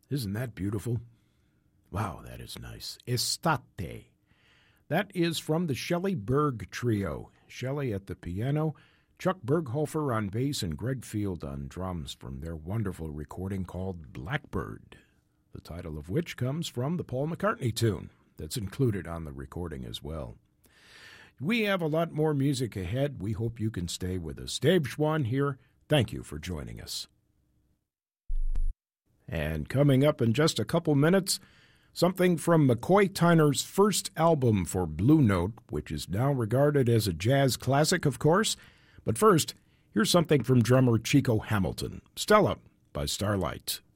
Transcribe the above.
Isn't that beautiful? Wow, that is nice. Estate. That is from the Shelley Berg Trio. Shelley at the piano, Chuck Berghofer on bass, and Greg Field on drums from their wonderful recording called Blackbird, the title of which comes from the Paul McCartney tune that's included on the recording as well. We have a lot more music ahead. We hope you can stay with us. Dave Schwann here. Thank you for joining us. And coming up in just a couple minutes, something from McCoy Tyner's first album for Blue Note, which is now regarded as a jazz classic, of course. But first, here's something from drummer Chico Hamilton, Stella by Starlight.